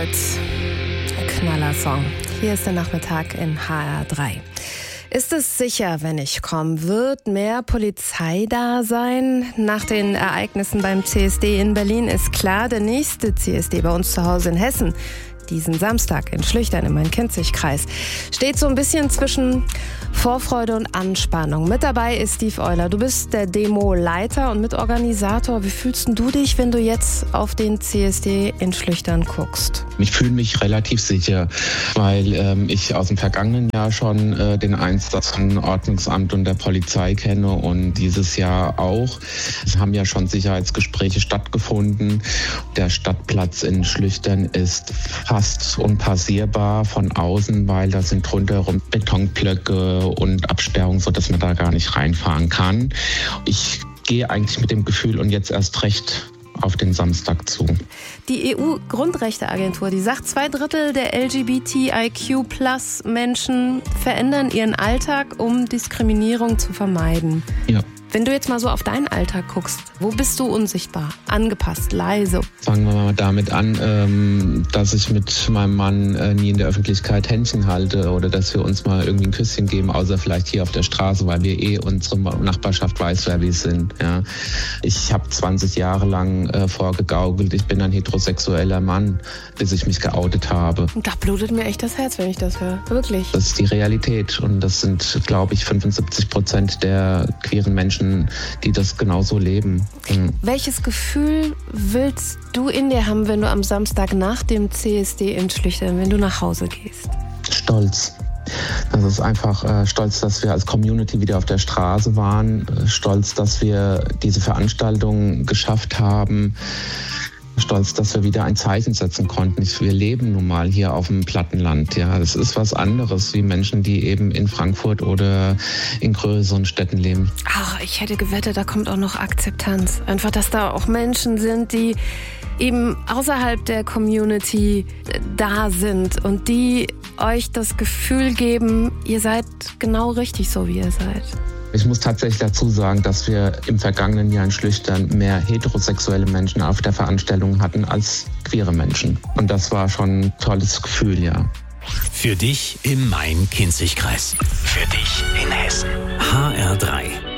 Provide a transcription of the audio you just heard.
Knallersong. Hier ist der Nachmittag in HR3. Ist es sicher, wenn ich komme? Wird mehr Polizei da sein? Nach den Ereignissen beim CSD in Berlin ist klar, der nächste CSD bei uns zu Hause in Hessen, diesen Samstag in Schlüchtern im Main-Kinzig-Kreis, steht so ein bisschen zwischen Vorfreude und Anspannung. Mit dabei ist Steve Euler. Du bist der Demo-Leiter und Mitorganisator. Wie fühlst du dich, wenn du jetzt auf den CSD in Schlüchtern guckst? Ich fühle mich relativ sicher, weil ich aus dem vergangenen Jahr schon den Einsatz von Ordnungsamt und der Polizei kenne und dieses Jahr auch. Es haben ja schon Sicherheitsgespräche stattgefunden. Der Stadtplatz in Schlüchtern ist fast unpassierbar von außen, weil da sind rundherum Betonblöcke und Absperrungen, sodass man da gar nicht reinfahren kann. Ich gehe eigentlich mit dem Gefühl und jetzt erst recht auf den Samstag zu. Die EU-Grundrechteagentur, die sagt, 2/3 der LGBTIQ+-Menschen verändern ihren Alltag, um Diskriminierung zu vermeiden. Ja. Wenn du jetzt mal so auf deinen Alltag guckst, wo bist du unsichtbar, angepasst, leise? Fangen wir mal damit an, dass ich mit meinem Mann nie in der Öffentlichkeit Händchen halte oder dass wir uns mal irgendwie ein Küsschen geben, außer vielleicht hier auf der Straße, weil wir unsere Nachbarschaft weiß, wer wir sind. Ja. Ich habe 20 Jahre lang vorgegaukelt, ich bin ein heterosexueller Mann, bis ich mich geoutet habe. Da blutet mir echt das Herz, wenn ich das höre. Wirklich. Das ist die Realität und das sind, glaube ich, 75% der queeren Menschen, die das genauso leben. Welches Gefühl willst du in dir haben, wenn du am Samstag nach dem CSD in Schlüchtern, wenn du nach Hause gehst? Stolz. Das ist einfach stolz, dass wir als Community wieder auf der Straße waren. Stolz, dass wir diese Veranstaltung geschafft haben. Stolz, dass wir wieder ein Zeichen setzen konnten. Wir leben nun mal hier auf dem Plattenland. Ja, es ist was anderes wie Menschen, die eben in Frankfurt oder in größeren Städten leben. Ach, ich hätte gewettet, da kommt auch noch Akzeptanz. Einfach, dass da auch Menschen sind, die eben außerhalb der Community da sind und die euch das Gefühl geben, ihr seid genau richtig so, wie ihr seid. Ich muss tatsächlich dazu sagen, dass wir im vergangenen Jahr in Schlüchtern mehr heterosexuelle Menschen auf der Veranstaltung hatten als queere Menschen. Und das war schon ein tolles Gefühl, ja. Für dich im Main-Kinzig-Kreis. Für dich in Hessen. HR3.